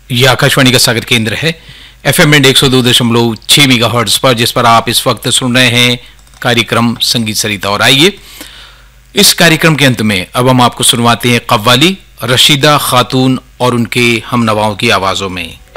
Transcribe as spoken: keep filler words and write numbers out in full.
यह आकाशवाणी का सागर केंद्र है एफएम बैंड एक सौ दो दशमलव छह मेगाहर्ट्ज पर, जिस पर आप इस वक्त सुन रहे हैं कार्यक्रम संगीत सरिता। और आइए इस कार्यक्रम के अंत में अब हम आपको सुनवाते हैं कव्वाली रशीदा खातून और उनके हम नवाओं की आवाजों में।